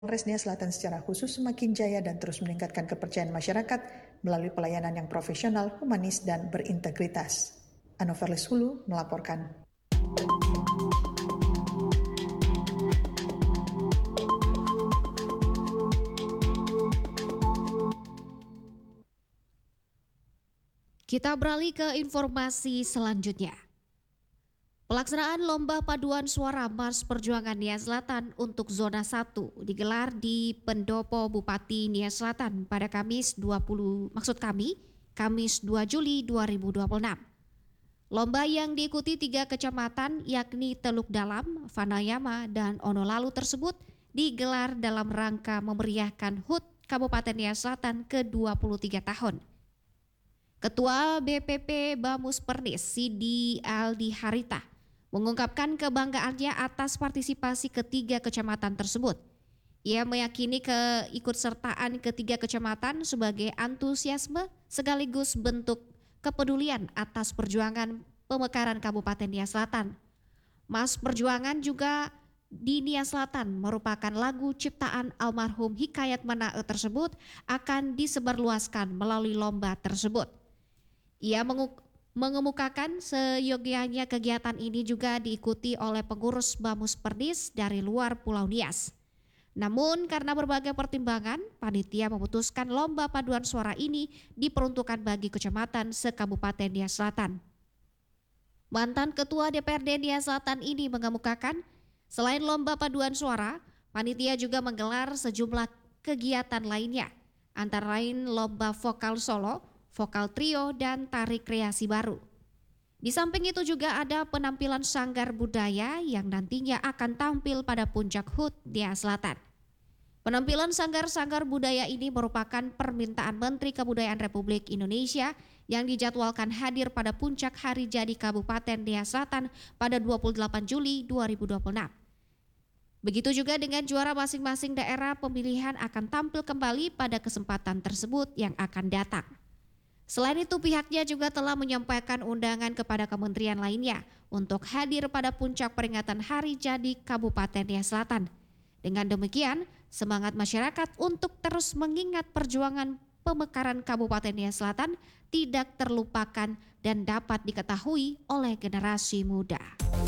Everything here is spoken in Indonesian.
Polres Nia Selatan secara khusus semakin jaya dan terus meningkatkan kepercayaan masyarakat melalui pelayanan yang profesional, humanis, dan berintegritas. Anoverlis Hulu melaporkan. Kita beralih ke informasi selanjutnya. Pelaksanaan Lomba Paduan Suara Mars Perjuangan Nia Selatan untuk Zona 1 digelar di Pendopo Bupati Nia Selatan pada Kamis 2 Juli 2026. Lomba yang diikuti 3 kecamatan yakni Teluk Dalam, Vanayama, dan Onolalu tersebut digelar dalam rangka memeriahkan HUT Kabupaten Nia Selatan ke-23 tahun. Ketua BPP Bamus Pernis Sidi Aldi Harita mengungkapkan kebanggaannya atas partisipasi ketiga kecamatan tersebut. Ia meyakini keikutsertaan ketiga kecamatan sebagai antusiasme sekaligus bentuk kepedulian atas perjuangan pemekaran Kabupaten Nia Selatan. Mas Perjuangan juga di Nia Selatan merupakan lagu ciptaan almarhum Hikayat Manae tersebut akan disebarluaskan melalui lomba tersebut. Ia mengemukakan seyogyanya kegiatan ini juga diikuti oleh pengurus Bamus Pernis dari luar Pulau Nias. Namun karena berbagai pertimbangan, panitia memutuskan lomba paduan suara ini diperuntukkan bagi kecamatan se-Kabupaten Nia Selatan. Mantan Ketua DPRD Nia Selatan ini mengemukakan, selain lomba paduan suara, panitia juga menggelar sejumlah kegiatan lainnya, antara lain lomba vokal solo, vokal trio, dan tari kreasi baru. Di samping itu juga ada penampilan sanggar budaya yang nantinya akan tampil pada puncak HUT Nia Selatan. Penampilan sanggar-sanggar budaya ini merupakan permintaan Menteri Kebudayaan Republik Indonesia yang dijadwalkan hadir pada puncak Hari Jadi Kabupaten Nia Selatan pada 28 Juli 2026. Begitu juga dengan juara masing-masing daerah pemilihan akan tampil kembali pada kesempatan tersebut yang akan datang. Selain itu pihaknya juga telah menyampaikan undangan kepada kementerian lainnya untuk hadir pada puncak peringatan Hari Jadi Kabupaten Nia Selatan. Dengan demikian, semangat masyarakat untuk terus mengingat perjuangan pemekaran Kabupaten Nia Selatan tidak terlupakan dan dapat diketahui oleh generasi muda.